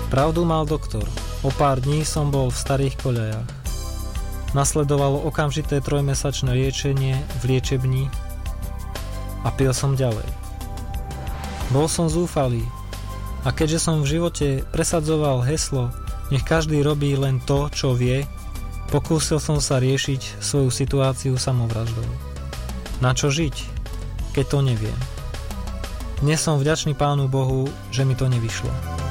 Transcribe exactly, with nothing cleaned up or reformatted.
Pravdu mal doktor. O pár dní som bol v starých koľajách. Nasledovalo okamžité trojmesačné liečenie v liečebni a pil som ďalej. Bol som zúfalý a keďže som v živote presadzoval heslo nech každý robí len to, čo vie, pokúsil som sa riešiť svoju situáciu samovraždou. Na čo žiť, keď to neviem? Dnes som vďačný Pánu Bohu, že mi to nevyšlo.